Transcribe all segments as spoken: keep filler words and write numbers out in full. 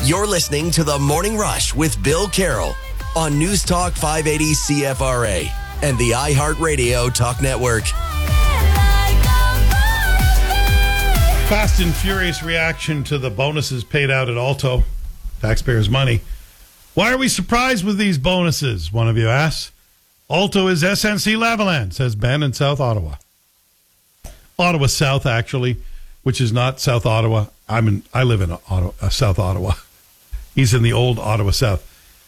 You're listening to The Morning Rush with Bill Carroll on News Talk five eighty C F R A and the iHeartRadio Talk Network. Fast and furious reaction to the bonuses paid out at Alto. Taxpayers' money. Why are we surprised with these bonuses, one of you asks? Alto is S N C Lavalin, says Ben in South Ottawa. Ottawa South, actually, which is not South Ottawa. I'm in, I live in Ottawa, uh, South Ottawa. He's in the old Ottawa South.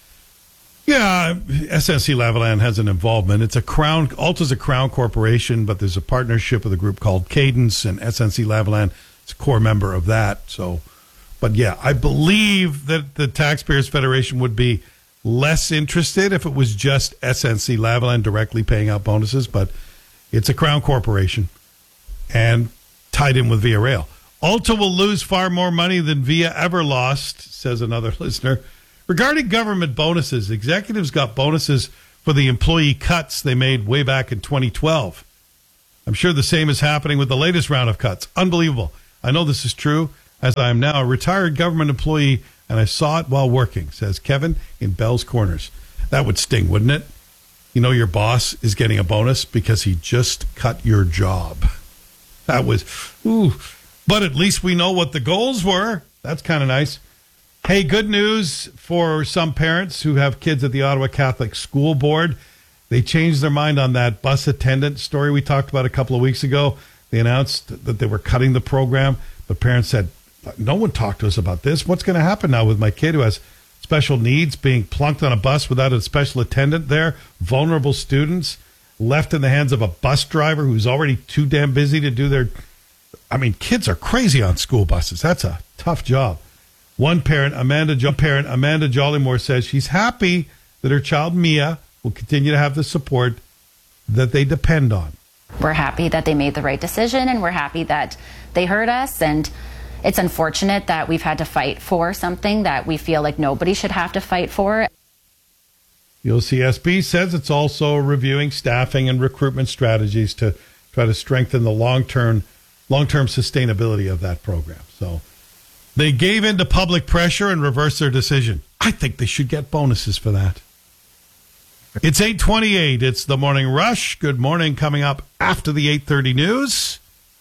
Yeah, S N C Lavalin has an involvement. It's a Crown, Alto's a Crown corporation, but there's a partnership with a group called Cadence, and S N C Lavalin is a core member of that. So, but yeah, I believe that the Taxpayers Federation would be less interested if it was just S N C Lavalin directly paying out bonuses, but it's a Crown corporation and tied in with Via Rail. Alto will lose far more money than Via ever lost, says another listener. Regarding government bonuses, executives got bonuses for the employee cuts they made way back in twenty twelve. I'm sure the same is happening with the latest round of cuts. Unbelievable. I know this is true, as I am now a retired government employee, and I saw it while working, says Kevin in Bell's Corners. That would sting, wouldn't it? You know your boss is getting a bonus because he just cut your job. That was, ooh. But at least we know what the goals were. That's kind of nice. Hey, good news for some parents who have kids at the Ottawa Catholic School Board. They changed their mind on that bus attendant story we talked about a couple of weeks ago. They announced that they were cutting the program, but parents said, no one talked to us about this. What's going to happen now with my kid who has special needs being plunked on a bus without a special attendant there? Vulnerable students left in the hands of a bus driver who's already too damn busy to do their... I mean, kids are crazy on school buses. That's a tough job. One parent, Amanda, jo- parent, Amanda Jollymore, says she's happy that her child, Mia, will continue to have the support that they depend on. We're happy that they made the right decision, and we're happy that they heard us. And it's unfortunate that we've had to fight for something that we feel like nobody should have to fight for. The O C S B says it's also reviewing staffing and recruitment strategies to try to strengthen the long-term long-term sustainability of that program. So they gave in to public pressure and reversed their decision. I think they should get bonuses for that. It's eight twenty-eight. It's the Morning Rush. Good morning. Coming up after the eight thirty news.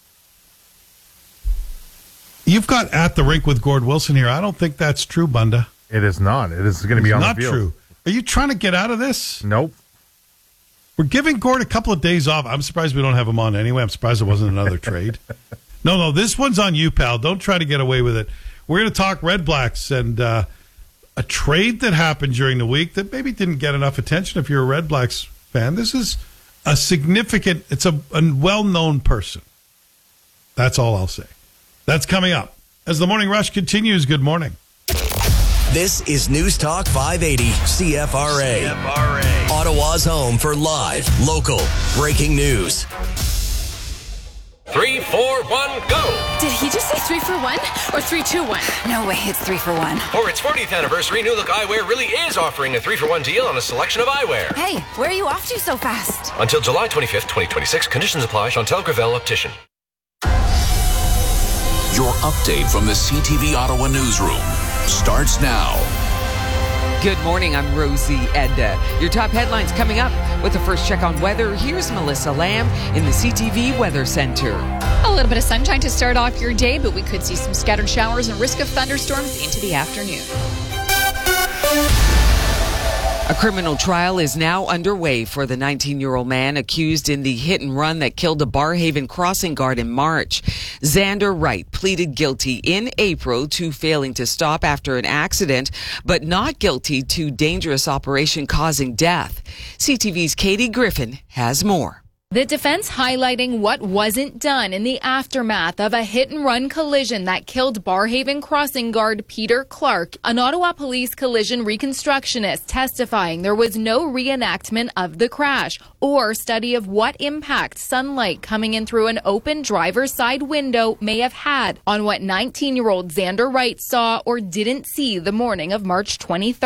You've got At the Rink with Gord Wilson here. I don't think that's true, Bunda. It is not. It is going to be on the field. Not true. Are you trying to get out of this? Nope. We're giving Gord a couple of days off. I'm surprised we don't have him on anyway. I'm surprised it wasn't another trade. No, no, this one's on you, pal. Don't try to get away with it. We're going to talk Red Blacks and uh, a trade that happened during the week that maybe didn't get enough attention if you're a Red Blacks fan. This is a significant, it's a, a well-known person. That's all I'll say. That's coming up. As the Morning Rush continues, good morning. This is News Talk five eighty C F R A. C F R A. Ottawa's home for live, local, breaking news. Three, four, one, go. Did he just say three for one or three, two, one? No way, it's three for one. For its fortieth anniversary, New Look Eyewear really is offering a three for one deal on a selection of eyewear. Hey, where are you off to so fast? Until July twenty-fifth, twenty twenty-six. Conditions apply. Chantel Gravel, Optician. Your update from the C T V Ottawa newsroom starts now. Good morning, I'm Rosie Edda. Your top headlines coming up. With a first check on weather, here's Melissa Lamb in the C T V Weather Center. A little bit of sunshine to start off your day, but we could see some scattered showers and risk of thunderstorms into the afternoon. A criminal trial is now underway for the nineteen-year-old man accused in the hit and run that killed a Barrhaven crossing guard in March. Xander Wright pleaded guilty in April to failing to stop after an accident, but not guilty to dangerous operation causing death. C T V's Katie Griffin has more. The defense highlighting what wasn't done in the aftermath of a hit-and-run collision that killed Barrhaven crossing guard Peter Clark. An Ottawa Police collision reconstructionist testifying there was no reenactment of the crash or study of what impact sunlight coming in through an open driver's side window may have had on what nineteen-year-old Xander Wright saw or didn't see the morning of March twenty-third.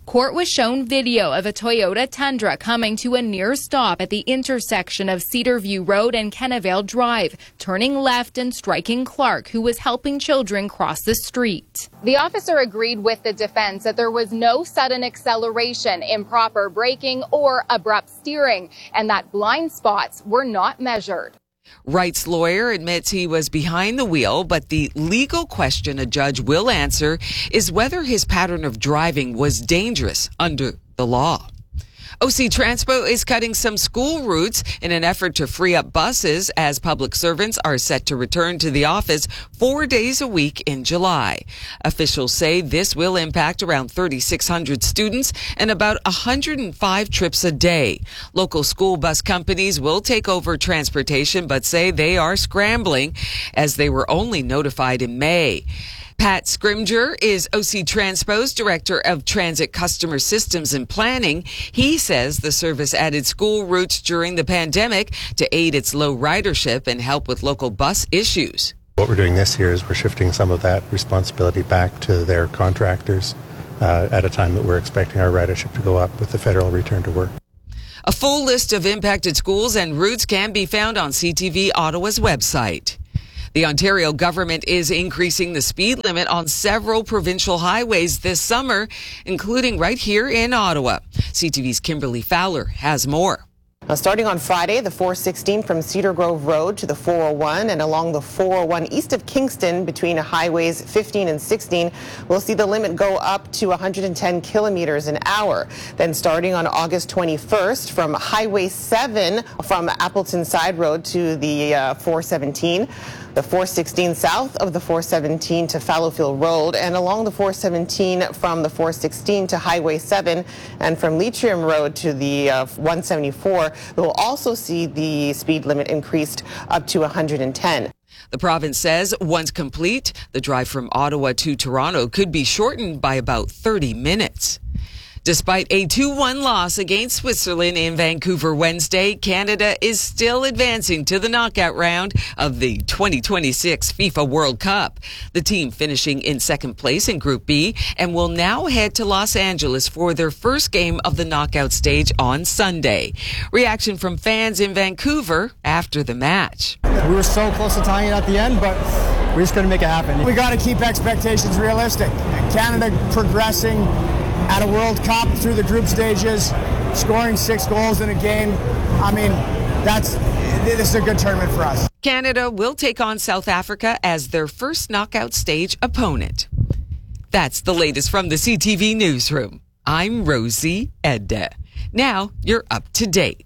Court was shown video of a Toyota Tundra coming to a near stop at the intersection of Cedarview Road and Kennevale Drive, turning left and striking Clark, who was helping children cross the street. The officer agreed with the defense that there was no sudden acceleration, improper braking, or abrupt steering, and that blind spots were not measured. Wright's lawyer admits he was behind the wheel, but the legal question a judge will answer is whether his pattern of driving was dangerous under the law. O C Transpo is cutting some school routes in an effort to free up buses as public servants are set to return to the office four days a week in July. Officials say this will impact around thirty-six hundred students and about one hundred five trips a day. Local school bus companies will take over transportation, but say they are scrambling as they were only notified in May. Pat Scrimger is O C Transpo's Director of Transit Customer Systems and Planning. He says the service added school routes during the pandemic to aid its low ridership and help with local bus issues. What we're doing this year is we're shifting some of that responsibility back to their contractors uh, at a time that we're expecting our ridership to go up with the federal return to work. A full list of impacted schools and routes can be found on C T V Ottawa's website. The Ontario government is increasing the speed limit on several provincial highways this summer, including right here in Ottawa. C T V's Kimberly Fowler has more. Now, starting on Friday, the four sixteen from Cedar Grove Road to the four oh one and along the four oh one east of Kingston between highways fifteen and sixteen, we'll see the limit go up to one hundred ten kilometers an hour. Then starting on August twenty-first from Highway seven from Appleton Side Road to the uh, four seventeen, the four sixteen south of the four seventeen to Fallowfield Road, and along the four seventeen from the four sixteen to Highway seven, and from Leitrim Road to the uh, one seventy-four, we'll also see the speed limit increased up to one hundred ten. The province says once complete, the drive from Ottawa to Toronto could be shortened by about thirty minutes. Despite a two one loss against Switzerland in Vancouver Wednesday, Canada is still advancing to the knockout round of the twenty twenty-six FIFA World Cup. The team finishing in second place in Group B and will now head to Los Angeles for their first game of the knockout stage on Sunday. Reaction from fans in Vancouver after the match. We were so close to tying it at the end, but we're just going to make it happen. We got to keep expectations realistic. Canada progressing at a World Cup through the group stages, scoring six goals in a game. I mean, that's this is a good tournament for us. Canada will take on South Africa as their first knockout stage opponent. That's the latest from the C T V Newsroom. I'm Rosie Edda. Now you're up to date.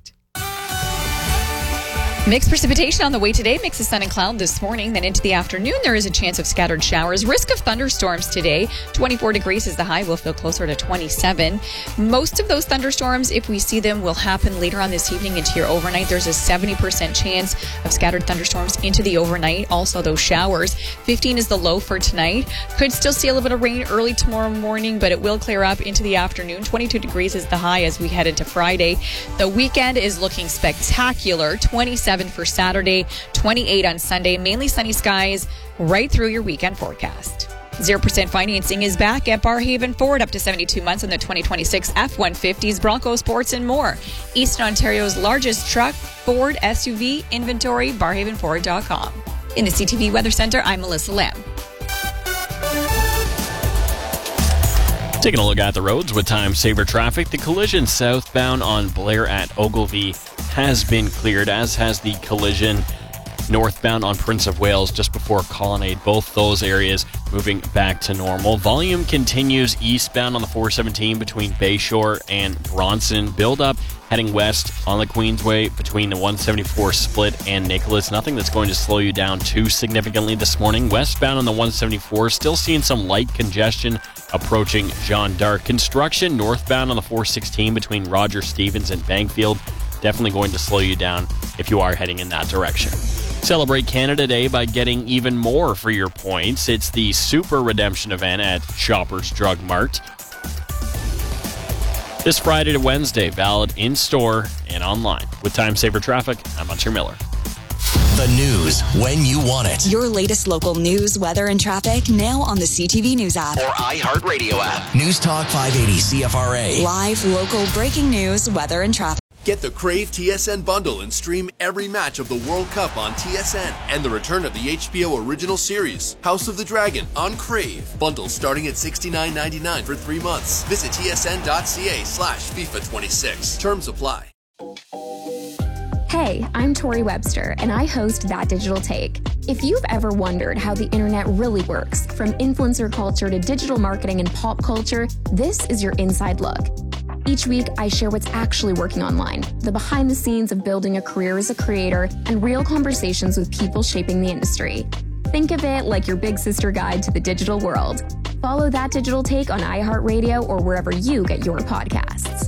Mixed precipitation on the way today. Mix of sun and cloud this morning. Then into the afternoon, there is a chance of scattered showers. Risk of thunderstorms today. twenty-four degrees is the high. We'll feel closer to twenty-seven. Most of those thunderstorms, if we see them, will happen later on this evening into your overnight. There's a seventy percent chance of scattered thunderstorms into the overnight. Also, those showers. fifteen is the low for tonight. Could still see a little bit of rain early tomorrow morning, but it will clear up into the afternoon. twenty-two degrees is the high as we head into Friday. The weekend is looking spectacular. twenty-seven for Saturday, twenty-eight on Sunday. Mainly sunny skies right through your weekend forecast. zero percent financing is back at Barrhaven Ford, up to seventy-two months on the twenty twenty-six F one fifties, Bronco Sports, and more. Eastern Ontario's largest truck, Ford S U V inventory, barrhaven ford dot com. In the C T V Weather Center, I'm Melissa Lamb. Taking a look at the roads with time saver traffic. The collision southbound on Blair at Ogilvie has been cleared, as has the collision northbound on Prince of Wales just before Colonnade. Both those areas moving back to normal. Volume continues eastbound on the four seventeen between Bayshore and Bronson. Build up heading west on the Queensway between the one seventy-four split and Nicholas. Nothing that's going to slow you down too significantly this morning. Westbound on the one seventy-four, still seeing some light congestion approaching John Dark. Construction northbound on the four sixteen between Roger Stevens and Bankfield. Definitely going to slow you down if you are heading in that direction. Celebrate Canada Day by getting even more for your points. It's the Super Redemption event at Shoppers Drug Mart. This Friday to Wednesday, valid in-store and online. With time saver traffic, I'm Hunter Miller. The news when you want it. Your latest local news, weather, and traffic now on the C T V News app. Or iHeartRadio app. News Talk five eighty C F R A. Live, local, breaking news, weather, and traffic. Get the Crave T S N bundle and stream every match of the World Cup on T S N and the return of the H B O original series, House of the Dragon, on Crave. Bundle starting at sixty-nine ninety-nine for three months. Visit tsn.ca slash FIFA 26. Terms apply. Hey, I'm Tori Webster, and I host That Digital Take. If you've ever wondered how the internet really works, from influencer culture to digital marketing and pop culture, this is your inside look. Each week, I share what's actually working online, the behind the scenes of building a career as a creator, and real conversations with people shaping the industry. Think of it like your big sister guide to the digital world. Follow That Digital Take on iHeartRadio or wherever you get your podcasts.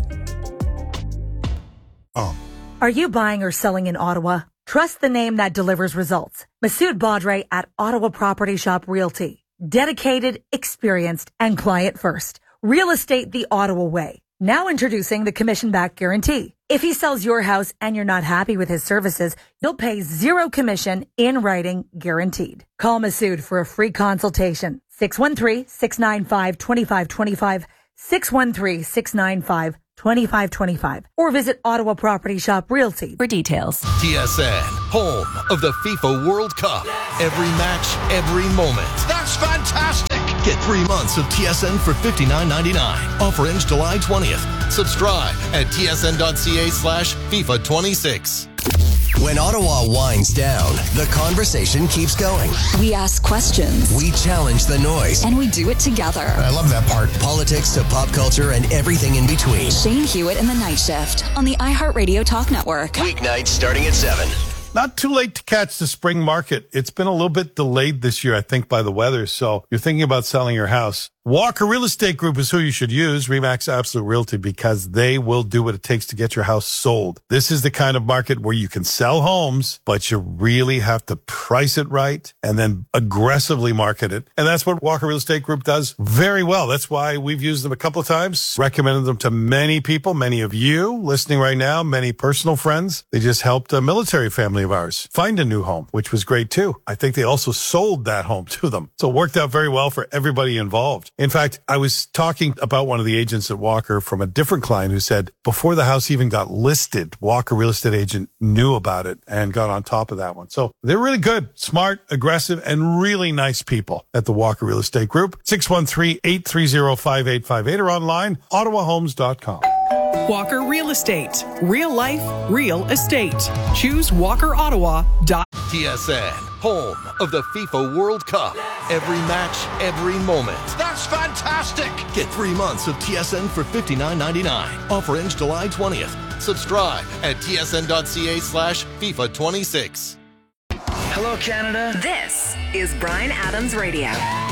Oh. Are you buying or selling in Ottawa? Trust the name that delivers results. Masood Badre at Ottawa Property Shop Realty. Dedicated, experienced, and client first. Real estate the Ottawa way. Now introducing the commission-back guarantee. If he sells your house and you're not happy with his services, you'll pay zero commission in writing, guaranteed. Call Masood for a free consultation. six one three, six nine five, two five two five, six one three, six nine five, two five two five, or visit Ottawa Property Shop Realty for details. T S N, home of the FIFA World Cup. Every match, every moment. That's fantastic! Get three months of T S N for fifty-nine ninety-nine. Offer ends July twentieth. Subscribe at tsn.ca slash FIFA 26. When Ottawa winds down, the conversation keeps going. We ask questions. We challenge the noise. And we do it together. I love that part. Politics to pop culture and everything in between. Shane Hewitt and the Night Shift on the iHeartRadio Talk Network. Weeknights starting at seven. Not too late to catch the spring market. It's been a little bit delayed this year, I think, by the weather. So you're thinking about selling your house. Walker Real Estate Group is who you should use, RE/MAX Absolute Realty, because they will do what it takes to get your house sold. This is the kind of market where you can sell homes, but you really have to price it right and then aggressively market it. And that's what Walker Real Estate Group does very well. That's why we've used them a couple of times, recommended them to many people, many of you listening right now, many personal friends. They just helped a military family of ours find a new home, which was great too. I think they also sold that home to them. So it worked out very well for everybody involved. In fact, I was talking about one of the agents at Walker from a different client who said before the house even got listed, Walker Real Estate agent knew about it and got on top of that one. So they're really good, smart, aggressive, and really nice people at the Walker Real Estate Group. six one three, eight three zero, five eight five eight or online, ottawa homes dot com. Walker Real Estate. Real life, real estate. Choose walker ottawa dot com. T S N, home of the FIFA World Cup. Every match, every moment. That's fantastic! Get three months of T S N for fifty-nine ninety-nine. Offer ends July twentieth. Subscribe at tsn.ca slash FIFA 26. Hello, Canada. This is Bryan Adams Radio.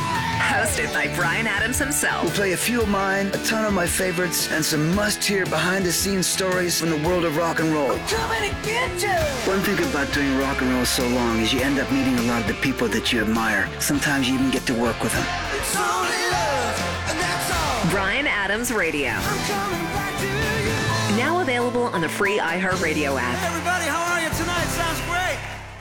Hosted by Bryan Adams himself. We'll play a few of mine, a ton of my favorites, and some must-hear behind-the-scenes stories from the world of rock and roll. I'm coming to get you! One thing about doing rock and roll so long is you end up meeting a lot of the people that you admire. Sometimes you even get to work with them. It's only love, and that's all. Bryan Adams Radio. I'm coming back to you. Now available on the free iHeartRadio app. Hey everybody, how are you tonight? Sounds great.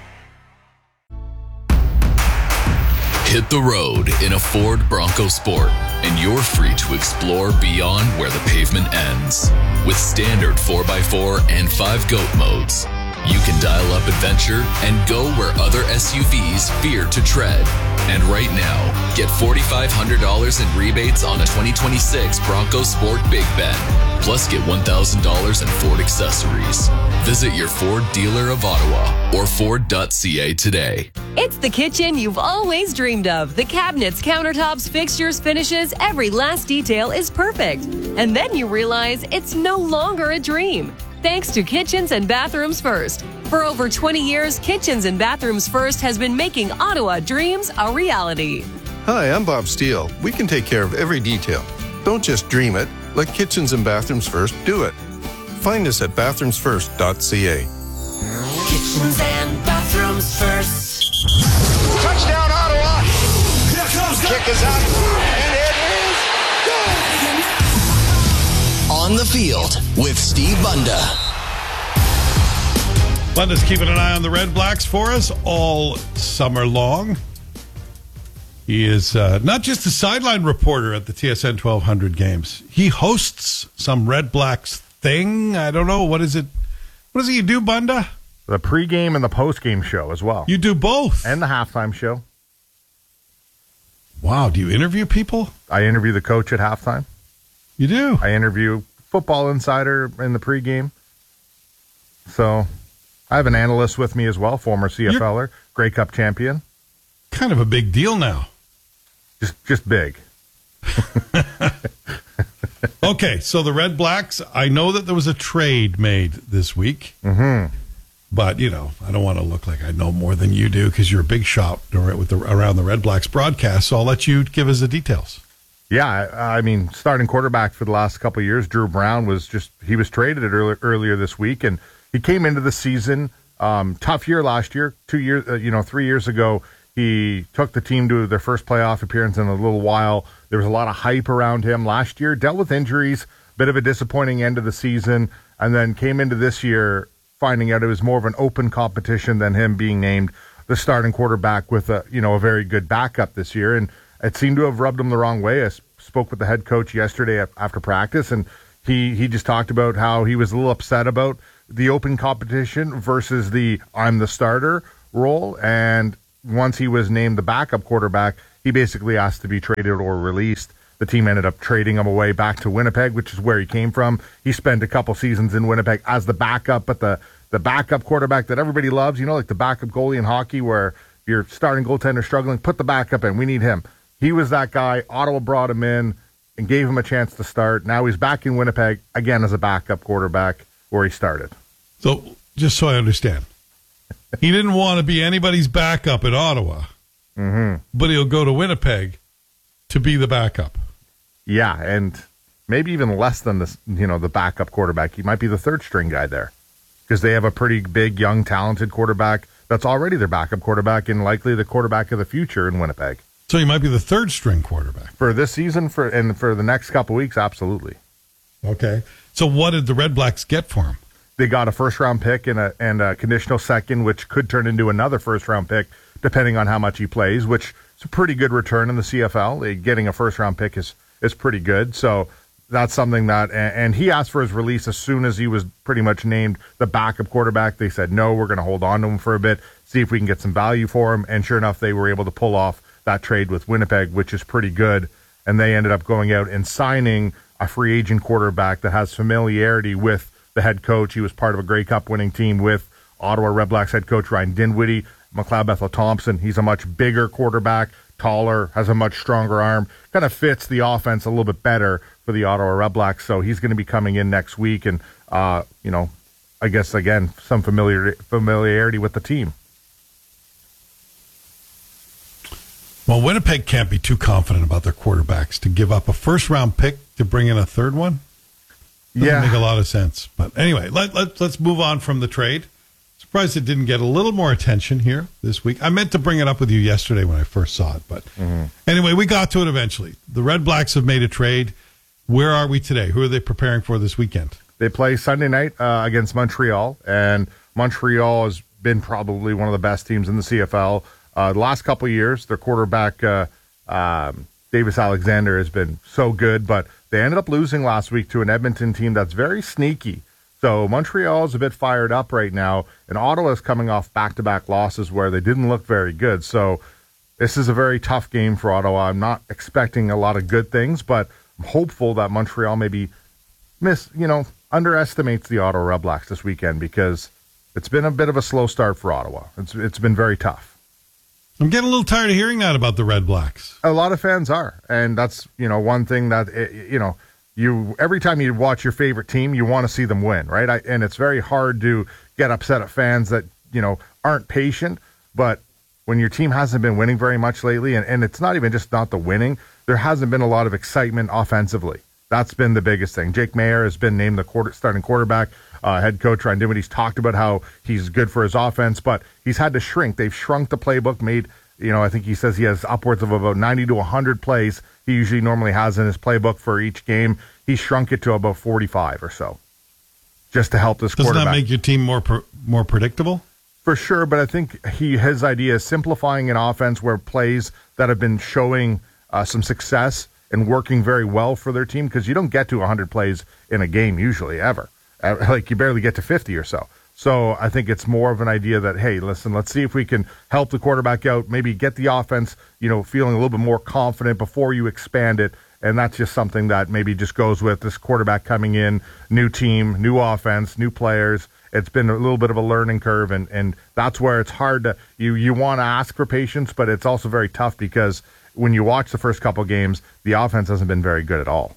Hit the road in a Ford Bronco Sport, and you're free to explore beyond where the pavement ends. With standard four by four and five GOAT modes, you can dial up adventure and go where other S U Vs fear to tread. And right now, get four thousand five hundred dollars in rebates on a twenty twenty-six Bronco Sport Big Bend. Plus, get one thousand dollars in Ford accessories. Visit your Ford dealer of Ottawa or ford dot c a today. It's the kitchen you've always dreamed of. The cabinets, countertops, fixtures, finishes, every last detail is perfect. And then you realize it's no longer a dream. Thanks to Kitchens and Bathrooms First. For over twenty years, Kitchens and Bathrooms First has been making Ottawa dreams a reality. Hi, I'm Bob Steele. We can take care of every detail. Don't just dream it. Let Kitchens and Bathrooms First do it. Find us at bathrooms first dot c a. Kitchens and Bathrooms First. Touchdown, Ottawa! Here comes the kick is up, and it is good! On the field with Steve Bunda. Bunda's keeping an eye on the Red Blacks for us all summer long. He is uh, not just a sideline reporter at the T S N twelve hundred games. He hosts some Red Blacks thing. I don't know. What is it? What does he do, Bunda? The pregame and the postgame show as well. You do both? And the halftime show. Wow. Do you interview people? I interview the coach at halftime. You do? I interview Football Insider in the pregame. So I have an analyst with me as well, former C F L er, Grey Cup champion. Kind of a big deal now. Just just big. Okay, so the Red Blacks, I know that there was a trade made this week. Mm-hmm. But, you know, I don't want to look like I know more than you do because you're a big shot with the, around the Red Blacks broadcast, so I'll let you give us the details. Yeah, I, I mean, starting quarterback for the last couple of years, Drew Brown was just, he was traded early, earlier this week, and he came into the season, um, tough year last year, two years, uh, you know, three years ago, he took the team to their first playoff appearance in a little while. There was a lot of hype around him last year, dealt with injuries, bit of a disappointing end of the season, and then came into this year finding out it was more of an open competition than him being named the starting quarterback with a, you know, a very good backup this year. And it seemed to have rubbed him the wrong way. I spoke with the head coach yesterday after practice, and he, he just talked about how he was a little upset about the open competition versus the I'm the starter role. And once he was named the backup quarterback, he basically asked to be traded or released. The team ended up trading him away back to Winnipeg, which is where he came from. He spent a couple seasons in Winnipeg as the backup, but the, the backup quarterback that everybody loves, you know, like the backup goalie in hockey where your starting goaltender struggling, put the backup in. We need him. He was that guy. Ottawa brought him in and gave him a chance to start. Now he's back in Winnipeg, again as a backup quarterback where he started. So, just so I understand, he didn't want to be anybody's backup at Ottawa, mm-hmm. but he'll go to Winnipeg to be the backup. Yeah, and maybe even less than the, you know, the backup quarterback. He might be the third string guy there because they have a pretty big, young, talented quarterback that's already their backup quarterback and likely the quarterback of the future in Winnipeg. So he might be the third string quarterback. For this season for and for the next couple weeks, absolutely. Okay. So what did the Red Blacks get for him? They got a first-round pick and a, and a conditional second, which could turn into another first-round pick, depending on how much he plays, which is a pretty good return in the C F L. Getting a first-round pick is, is pretty good. So that's something that, and he asked for his release as soon as he was pretty much named the backup quarterback. They said, no, we're going to hold on to him for a bit, see if we can get some value for him. And sure enough, they were able to pull off that trade with Winnipeg, which is pretty good. And they ended up going out and signing a free agent quarterback that has familiarity with the head coach. He was part of a Grey Cup winning team with Ottawa Red Blacks head coach Ryan Dinwiddie. McLeod Bethel Thompson, he's a much bigger quarterback, taller, has a much stronger arm, kind of fits the offense a little bit better for the Ottawa Red Blacks. So he's going to be coming in next week and, uh, you know, I guess, again, some familiar, familiarity with the team. Well, Winnipeg can't be too confident about their quarterbacks to give up a first-round pick to bring in a third one. Doesn't yeah. make a lot of sense. But anyway, let, let, let's move on from the trade. Surprised it didn't get a little more attention here this week. I meant to bring it up with you yesterday when I first saw it. But mm-hmm. anyway, we got to it eventually. The Red Blacks have made a trade. Where are we today? Who are they preparing for this weekend? They play Sunday night uh, against Montreal. And Montreal has been probably one of the best teams in the C F L. Uh, the last couple of years, their quarterback, uh, um, Davis Alexander, has been so good. But they ended up losing last week to an Edmonton team that's very sneaky. So Montreal is a bit fired up right now, and Ottawa is coming off back-to-back losses where they didn't look very good. So this is a very tough game for Ottawa. I'm not expecting a lot of good things, but I'm hopeful that Montreal maybe miss, you know, underestimates the Ottawa Red Blacks this weekend because it's been a bit of a slow start for Ottawa. It's it's been very tough. I'm getting a little tired of hearing that about the Red Blacks. A lot of fans are, and that's, you know, one thing that, you know, you every time you watch your favorite team, you want to see them win, right? I, and it's very hard to get upset at fans that, you know, aren't patient, but when your team hasn't been winning very much lately, and, and it's not even just not the winning, there hasn't been a lot of excitement offensively. That's been the biggest thing. Jake Mayer has been named the quarter, starting quarterback. Uh, head coach Ryan Dinwiddie's talked about how he's good for his offense, but he's had to shrink. They've shrunk the playbook, made, you know, I think he says he has upwards of about ninety to one hundred plays he usually normally has in his playbook for each game. He shrunk it to about forty-five or so. just to help this Doesn't quarterback. that make your team more pre- more predictable? For sure, but I think he his idea is simplifying an offense where plays that have been showing uh, some success and working very well for their team, because you don't get to one hundred plays in a game usually, ever. Uh, like you barely get to fifty or so. So I think it's more of an idea that, hey, listen, let's see if we can help the quarterback out, maybe get the offense, you know, feeling a little bit more confident before you expand it. And that's just something that maybe just goes with this quarterback coming in, new team, new offense, new players. It's been a little bit of a learning curve, and, and that's where it's hard to, you, you want to ask for patience, but it's also very tough because when you watch the first couple games, the offense hasn't been very good at all.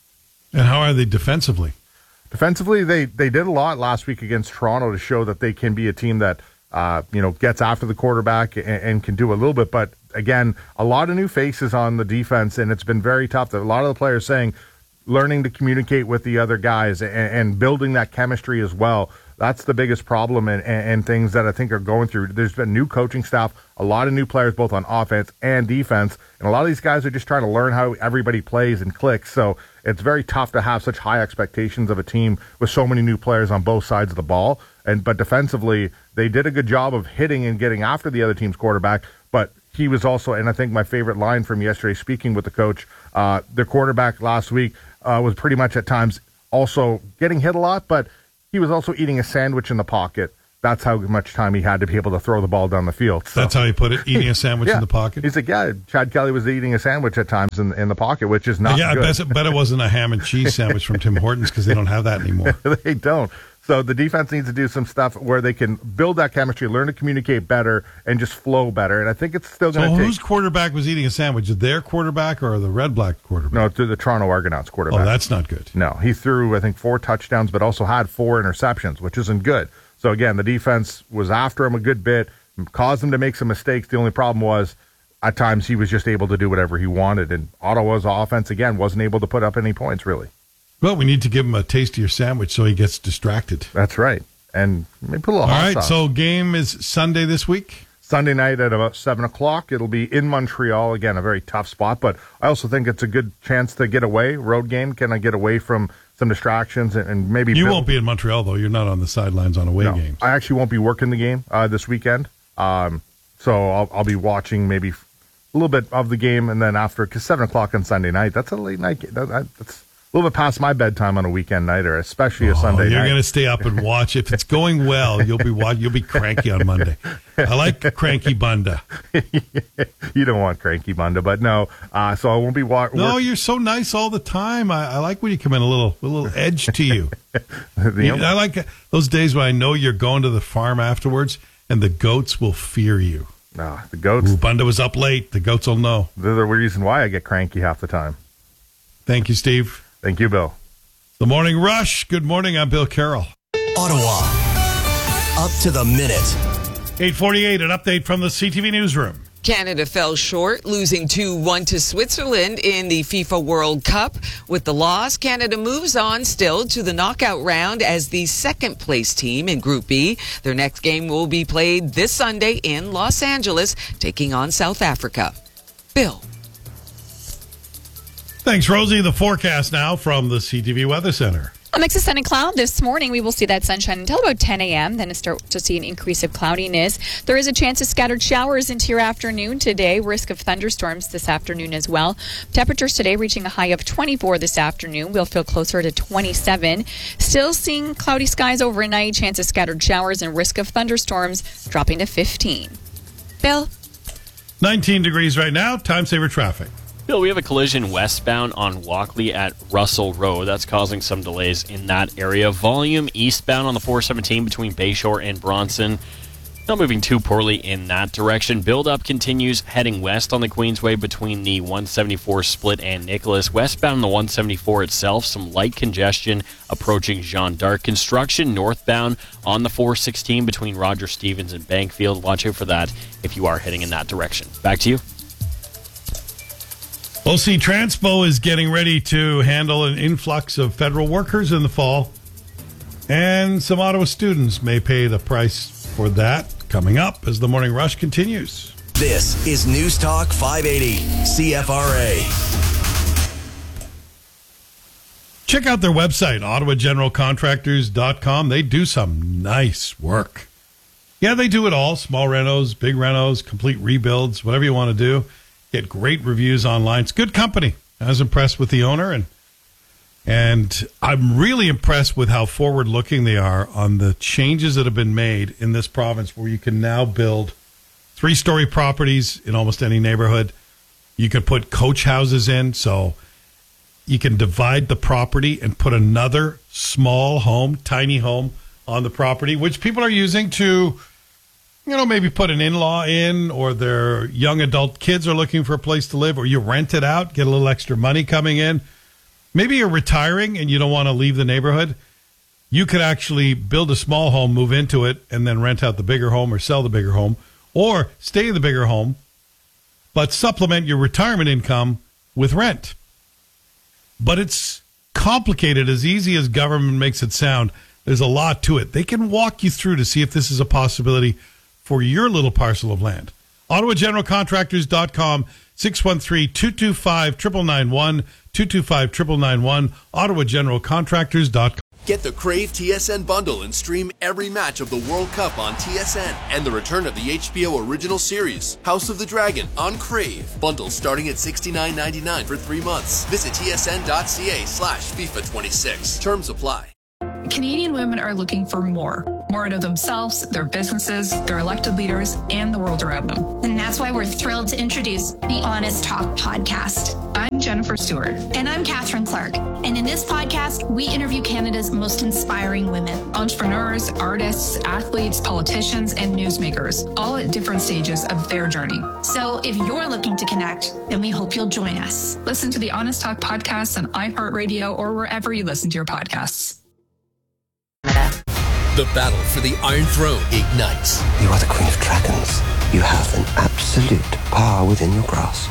And how are they defensively? Defensively, they, they did a lot last week against Toronto to show that they can be a team that uh, you know gets after the quarterback and, and can do a little bit. But again, a lot of new faces on the defense, and it's been very tough. A lot of the players saying learning to communicate with the other guys and, and building that chemistry as well. That's the biggest problem and, and, and things that I think are going through. There's been new coaching staff, a lot of new players both on offense and defense, and a lot of these guys are just trying to learn how everybody plays and clicks. So it's very tough to have such high expectations of a team with so many new players on both sides of the ball. And but defensively, they did a good job of hitting and getting after the other team's quarterback. But he was also, and I think my favorite line from yesterday, speaking with the coach, uh, their quarterback last week uh, was pretty much at times also getting hit a lot, but he was also eating a sandwich in the pocket. That's how much time he had to be able to throw the ball down the field. So, that's how he put it, eating a sandwich yeah. in the pocket? He's like, yeah, Chad Kelly was eating a sandwich at times in, in the pocket, which is not yeah, good. I bet, bet it wasn't a ham and cheese sandwich from Tim Hortons, because they don't have that anymore. They don't. So the defense needs to do some stuff where they can build that chemistry, learn to communicate better, and just flow better. And I think it's still going to so take... whose quarterback was eating a sandwich? Their quarterback or the Red-Black quarterback? No, to the Toronto Argonauts quarterback. Oh, that's not good. No, he threw, I think, four touchdowns, but also had four interceptions, which isn't good. So, again, the defense was after him a good bit, caused him to make some mistakes. The only problem was, at times, he was just able to do whatever he wanted. And Ottawa's offense, again, wasn't able to put up any points, really. Well, we need to give him a taste of your sandwich so he gets distracted. That's right. And maybe put a little All hot right, sauce. so game is Sunday this week? Sunday night at about seven o'clock. It'll be in Montreal. Again, a very tough spot, but I also think it's a good chance to get away. Road game. Can I get away from some distractions and, and maybe... You build... won't be in Montreal, though. You're not on the sidelines on away no, games. I actually won't be working the game uh, this weekend. Um, so I'll, I'll be watching maybe a little bit of the game, and then after, because seven o'clock on Sunday night, that's a late night game. That, that's a little bit past my bedtime on a weekend night, or especially a oh, Sunday you're night. You're going to stay up and watch. If it's going well, you'll be you'll be cranky on Monday. I like cranky Bunda. You don't want cranky Bunda, but no. Uh, so I won't be watching. No, you're so nice all the time. I, I like when you come in a little a little edge to you. you I like those days when I know you're going to the farm afterwards, and the goats will fear you. No, the goats. Ooh, Bunda was up late. The goats will know. They're the reason why I get cranky half the time. Thank you, Steve. Thank you, Bill. The Morning Rush. Good morning. I'm Bill Carroll. Ottawa. Up to the minute. eight forty-eight, an update from the C T V newsroom. Canada fell short, losing two one to Switzerland in the FIFA World Cup. With the loss, Canada moves on still to the knockout round as the second place team in Group B. Their next game will be played this Sunday in Los Angeles, taking on South Africa. Bill. Thanks, Rosie. The forecast now from the C T V Weather Center. A mix of sun and cloud this morning. We will see that sunshine until about ten a.m. Then start to see an increase of cloudiness. There is a chance of scattered showers into your afternoon today. Risk of thunderstorms this afternoon as well. Temperatures today reaching a high of twenty-four this afternoon. We'll feel closer to twenty-seven. Still seeing cloudy skies overnight. Chance of scattered showers and risk of thunderstorms dropping to fifteen. Bill? nineteen degrees right now. Time saver traffic. Bill, we have a collision westbound on Walkley at Russell Road. That's causing some delays in that area. Volume eastbound on the four seventeen between Bayshore and Bronson. Not moving too poorly in that direction. Build-up continues heading west on the Queensway between the one seventy-four Split and Nicholas. Westbound on the one seventy-four itself, some light congestion approaching Jeanne d'Arc. Construction northbound on the four sixteen between Roger Stevens and Bankfield. Watch out for that if you are heading in that direction. Back to you. O C Transpo is getting ready to handle an influx of federal workers in the fall, and some Ottawa students may pay the price for that. Coming up as the Morning Rush continues. This is News Talk five eighty C F R A. Check out their website, ottawa general contractors dot com. They do some nice work. Yeah, they do it all. Small renos, big renos, complete rebuilds, whatever you want to do. Get great reviews online. It's good company. I was impressed with the owner, and and I'm really impressed with how forward-looking they are on the changes that have been made in this province, where you can now build three-story properties in almost any neighborhood. You can put coach houses in, so you can divide the property and put another small home, tiny home on the property, which people are using to, you know, maybe put an in-law in, or their young adult kids are looking for a place to live, or you rent it out, get a little extra money coming in. Maybe you're retiring and you don't want to leave the neighborhood. You could actually build a small home, move into it, and then rent out the bigger home or sell the bigger home, or stay in the bigger home, but supplement your retirement income with rent. But it's complicated, as easy as government makes it sound. There's a lot to it. They can walk you through to see if this is a possibility for your little parcel of land. ottawa general contractors dot com, six one three, two two five, nine nine nine one, two two five, nine nine nine one, ottawa general contractors dot com. Get the Crave T S N bundle and stream every match of the World Cup on T S N and the return of the H B O original series, House of the Dragon, on Crave. Bundles starting at sixty-nine ninety-nine for three months. Visit tsn.ca slash FIFA 26. Terms apply. Canadian women are looking for more. More out of themselves, their businesses, their elected leaders, and the world around them. And that's why we're thrilled to introduce the Honest Talk podcast. I'm Jennifer Stewart. And I'm Catherine Clark. And in this podcast, we interview Canada's most inspiring women. Entrepreneurs, artists, athletes, politicians, and newsmakers, all at different stages of their journey. So if you're looking to connect, then we hope you'll join us. Listen to the Honest Talk podcast on iHeartRadio or wherever you listen to your podcasts. The battle for the Iron Throne ignites. You are the Queen of Dragons. You have an absolute power within your grasp.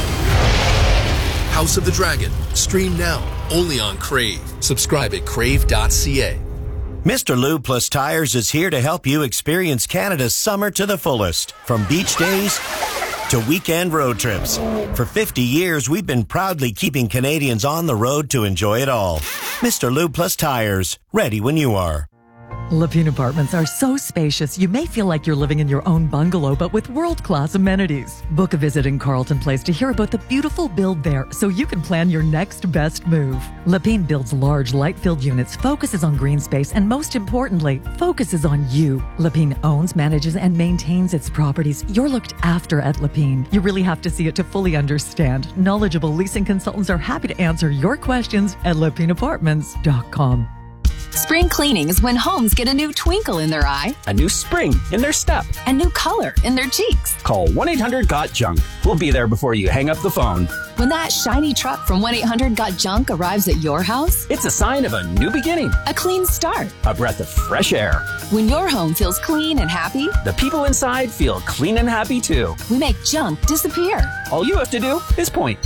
House of the Dragon. Stream now, only on Crave. Subscribe at crave dot c a. Mister Lube Plus Tires is here to help you experience Canada's summer to the fullest. From beach days to weekend road trips. For fifty years, we've been proudly keeping Canadians on the road to enjoy it all. Mister Lube Plus Tires, ready when you are. Lapine Apartments are so spacious, you may feel like you're living in your own bungalow, but with world-class amenities. Book a visit in Carleton Place to hear about the beautiful build there so you can plan your next best move. Lapine builds large, light-filled units, focuses on green space, and most importantly, focuses on you. Lapine owns, manages, and maintains its properties. You're looked after at Lapine. You really have to see it to fully understand. Knowledgeable leasing consultants are happy to answer your questions at lapine apartments dot com. Spring cleaning is when homes get a new twinkle in their eye, a new spring in their step, a new color in their cheeks. Call one eight hundred got junk. We'll be there before you hang up the phone. When that shiny truck from one eight hundred got junk arrives at your house, it's a sign of a new beginning, a clean start, a breath of fresh air. When your home feels clean and happy, the people inside feel clean and happy too. We make junk disappear. All you have to do is point.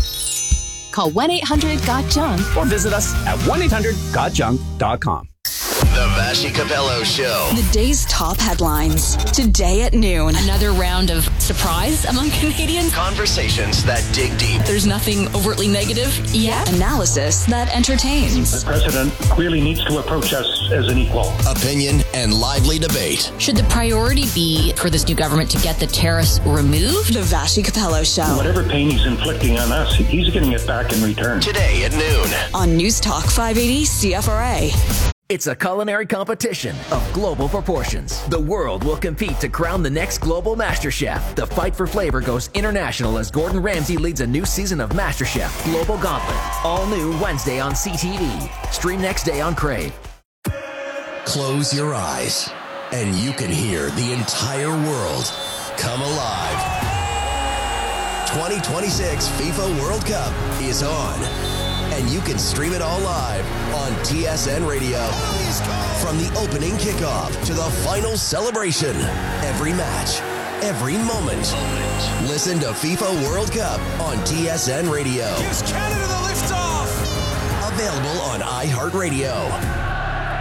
Call one eight hundred got junk or visit us at one eight hundred got junk dot com. The Vassy Capello Show. The day's top headlines. Today at noon. Another round of surprise among Canadians. Conversations that dig deep. There's nothing overtly negative yet. Analysis that entertains. The president clearly needs to approach us as an equal. Opinion and lively debate. Should the priority be for this new government to get the tariffs removed? The Vassy Capello Show. Whatever pain he's inflicting on us, he's getting it back in return. Today at noon. On News Talk five eighty C F R A. It's a culinary competition of global proportions. The world will compete to crown the next global master chef. The fight for flavor goes international as Gordon Ramsay leads a new season of MasterChef Global Gauntlet. All new Wednesday on C T V. Stream next day on Crave. Close your eyes and you can hear the entire world come alive. twenty twenty-six FIFA World Cup is on. And you can stream it all live on T S N Radio. From the opening kickoff to the final celebration, every match, every moment. Listen to FIFA World Cup on T S N Radio. Gives Canada the lift off. Available on iHeartRadio.